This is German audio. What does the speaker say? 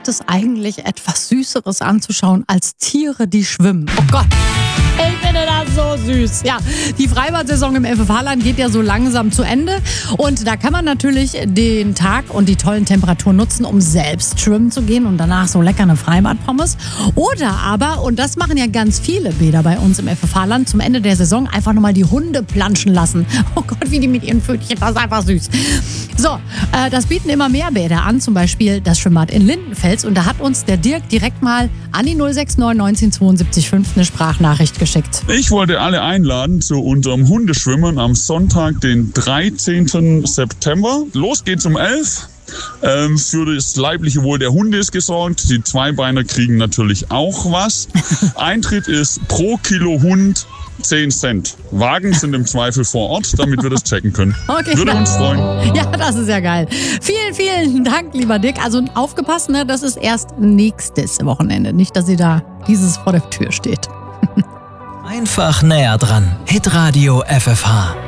gibt es eigentlich etwas Süßeres anzuschauen als Tiere, die schwimmen? Oh Gott, ich finde das so süß. Ja, die Freibad-Saison im FFH-Land geht ja so langsam zu Ende. Und da kann man natürlich den Tag und die tollen Temperaturen nutzen, um selbst schwimmen zu gehen und danach so lecker eine Freibad-Pommes. Oder aber, und das machen ja ganz viele Bäder bei uns im FFH-Land, zum Ende der Saison einfach nochmal die Hunde planschen lassen. Oh Gott, wie die mit ihren Pfötchen, das ist einfach süß. So, das bieten immer mehr Bäder an, zum Beispiel das Schwimmbad in Lindenfels. Und da hat uns der Dirk direkt mal an die 069 1972 5 eine Sprachnachricht geschickt. Ich wollte alle einladen zu unserem Hundeschwimmen am Sonntag, den 13. September. Los geht's um 11. Für das leibliche Wohl der Hunde ist gesorgt. Die Zweibeiner kriegen natürlich auch was. Eintritt ist pro Kilo Hund 10 Cent. Wagen sind im Zweifel vor Ort, damit wir das checken können. Okay, würde uns freuen. Ja, das ist ja geil. Vielen, vielen Dank, lieber Dick. Also aufgepasst, ne? Das ist erst nächstes Wochenende. Nicht, dass ihr da dieses vor der Tür steht. Einfach näher dran. Hitradio FFH.